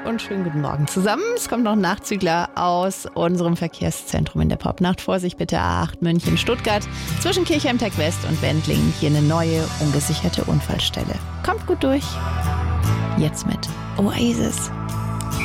und schönen guten Morgen zusammen. Es kommt noch ein Nachzügler aus unserem Verkehrszentrum in der Popnacht. Vorsicht bitte A8 München, Stuttgart. Zwischen Kirchheim-Tech West und Wendlingen hier eine neue, ungesicherte Unfallstelle. Kommt gut durch. Jetzt mit Oasis.